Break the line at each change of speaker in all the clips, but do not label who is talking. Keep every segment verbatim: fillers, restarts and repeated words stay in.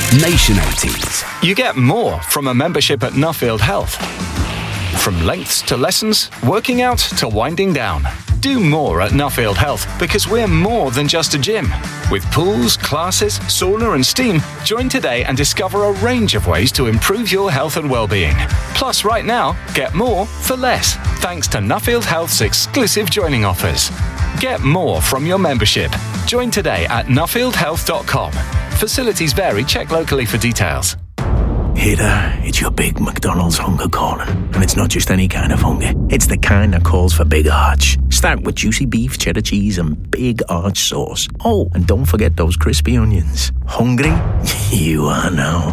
Nation eighties.
You get more from a membership at Nuffield Health. From lengths to lessons, working out to winding down. Do more at Nuffield Health because we're more than just a gym. With pools, classes, sauna and steam, join today and discover a range of ways to improve your health and well-being. Plus, right now, get more for less, thanks to Nuffield Health's exclusive joining offers. Get more from your membership. Join today at nuffield health dot com. Facilities vary. Check locally for details.
Hey there, it's your big McDonald's hunger calling. And it's not just any kind of hunger. It's the kind that calls for big arch. Start with juicy beef, cheddar cheese and big arch sauce. Oh, and don't forget those crispy onions. Hungry? You are now.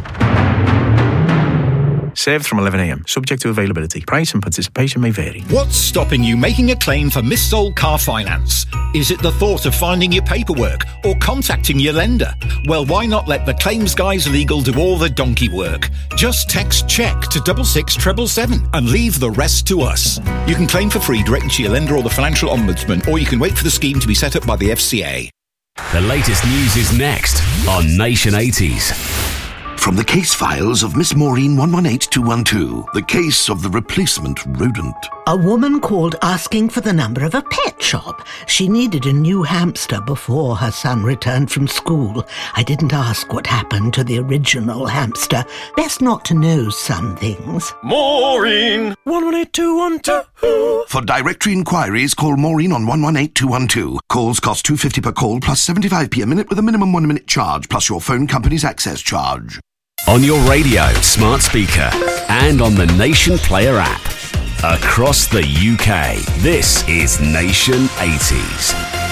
Served from eleven a.m. Subject to availability. Price and participation may vary.
What's stopping you making a claim for missold car finance? Is it the thought of finding your paperwork or contacting your lender? Well, why not let the Claims Guys Legal do all the donkey work? Just text check to double six treble seven and leave the rest to us. You can claim for free directly to your lender or the Financial Ombudsman, or you can wait for the scheme to be set up by the F C A.
The latest news is next on Nation eighties.
From the case files of Miss Maureen one one eight two one two, the case of the replacement rodent.
A woman called asking for the number of a pet shop. She needed a new hamster before her son returned from school. I didn't ask what happened to the original hamster. Best not to know some things.
Maureen!
one one eight two one two.
For directory inquiries, call Maureen on one one eight two one two. Calls cost two pounds fifty per call plus seventy-five p a minute with a minimum one minute charge plus your phone company's access charge.
On your radio, smart speaker, and on the Nation Player app. Across the U K, this is Nation eighties.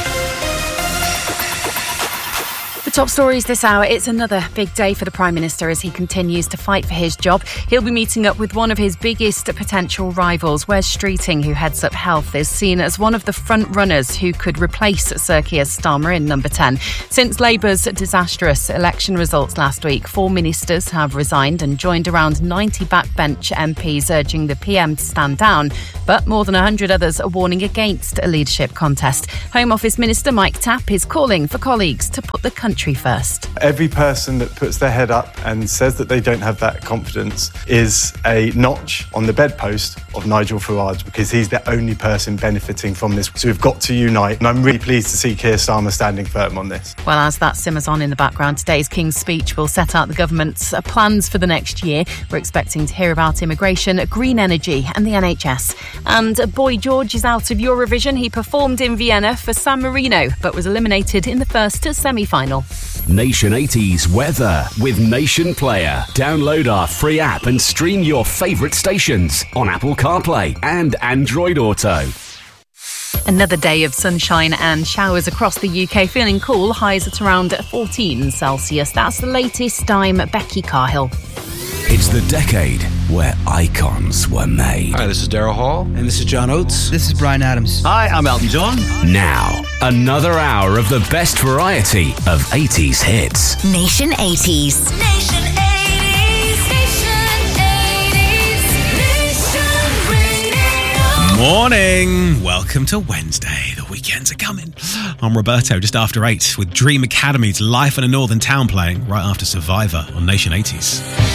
Top stories this hour. It's another big day for the Prime Minister as he continues to fight for his job. He'll be meeting up with one of his biggest potential rivals. Wes Streeting, who heads up health, is seen as one of the front runners who could replace Sir Keir Starmer in number ten. Since Labour's disastrous election results last week, four ministers have resigned and joined around ninety backbench M Ps urging the P M to stand down. But more than one hundred others are warning against a leadership contest. Home Office Minister Mike Tapp is calling for colleagues to put the country first.
Every person that puts their head up and says that they don't have that confidence is a notch on the bedpost of Nigel Farage, because he's the only person benefiting from this. So we've got to unite, and I'm really pleased to see Keir Starmer standing firm on this.
Well, as that simmers on in the background, today's King's speech will set out the government's plans for the next year. We're expecting to hear about immigration, green energy and the N H S. And Boy George is out of Eurovision. He performed in Vienna for San Marino, but was eliminated in the first semi-final.
Nation eighties weather with Nation Player. Download our free app and stream your favourite stations on Apple CarPlay and Android Auto.
Another day of sunshine and showers across the U K, feeling cool, highs at around fourteen Celsius. That's the latest. I'm Becky Carhill.
It's the decade where icons were made.
Hi, this is Daryl Hall.
And this is John Oates.
This is Bryan Adams.
Hi, I'm Elton John.
Now, another hour of the best variety of eighties hits.
Nation eighties. Nation eighties. Nation eighties. Nation Radio.
Morning. Welcome to Wednesday. The weekends are coming. I'm Roberto, just after eight, with Dream Academy's Life in a Northern Town playing right after Survivor on Nation eighties.